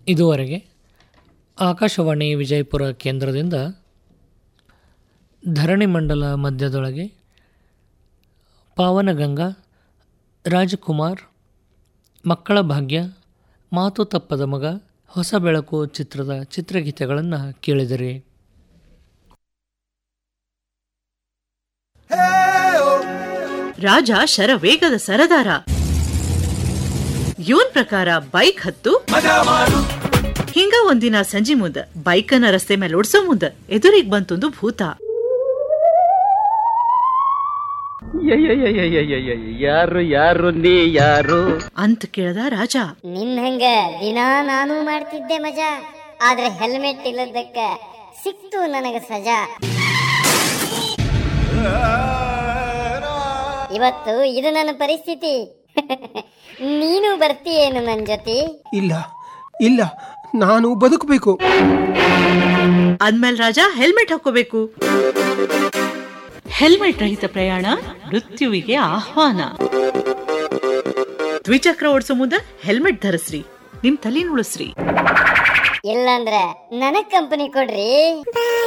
ಇದುವರೆಗೆ ಆಕಾಶವಾಣಿ ವಿಜಯಪುರ ಕೇಂದ್ರದಿಂದ ಧರಣಿ ಮಂಡಲ ಮಧ್ಯದೊಳಗೆ ಪಾವನಗಂಗಾ, ರಾಜಕುಮಾರ್, ಮಕ್ಕಳ ಭಾಗ್ಯ, ಮಾತು ತಪ್ಪದ ಮಗ, ಹೊಸ ಬೆಳಕು ಚಿತ್ರದ ಚಿತ್ರಗೀತೆಗಳನ್ನು ಕೇಳಿದಿರಿ. ರಾಜ ಶರವೇಗದ ಸರದಾರ. ಇವನ್ ಪ್ರಕಾರ ಬೈಕ್ ಹತ್ತು ಹಿಂಗ ಒಂದಿನ ಸಂಜಿ ಮುಂದ ಬೈಕನ್ನ ರಸ್ತೆ ಮೇಲೆ ಓಡ್ಸೋ ಮುಂದ ಎದುರಿಗೆ ಬಂತೊಂದು ಭೂತ. ಯಾರು ಯಾರು ನೀ ಯಾರು ಅಂತ ಕೇಳ್ದ ರಾಜ. ನಿನ್ ಹಂಗ ದಿನಾ ನಾನು ಮಾಡ್ತಿದ್ದೆ ಮಜಾ, ಆದ್ರೆ ಹೆಲ್ಮೆಟ್ ಇಲ್ಲದಕ್ಕ ಸಿಕ್ತು ನನಗ ಸಜಾ. ಇವತ್ತು ಇದು ನನ್ನ ಪರಿಸ್ಥಿತಿ, ನೀನು ಬರ್ತೀಯೇನು ನನ್ ಜೊತೆ? ಇಲ್ಲ ಇಲ್ಲ, ನಾನು ಬದುಕಬೇಕು ಅಂದ್ಮೇಲೆ ರಾಜ ಹೆಲ್ಮೆಟ್ ಹಾಕೋಬೇಕು. ಹೆಲ್ಮೆಟ್ ರಹಿತ ಪ್ರಯಾಣ ಮೃತ್ಯುವಿಗೆ ಆಹ್ವಾನ. ದ್ವಿಚಕ್ರ ಓಡಿಸೋ ಮುಂದೆ ಹೆಲ್ಮೆಟ್ ಧರಿಸ್ರಿ, ನಿಮ್ ತಲೆ ಉಳಿಸ್ರಿ. ಇಲ್ಲಂದ್ರ ನನಗ್ ಕಂಪನಿ ಕೊಡ್ರಿ.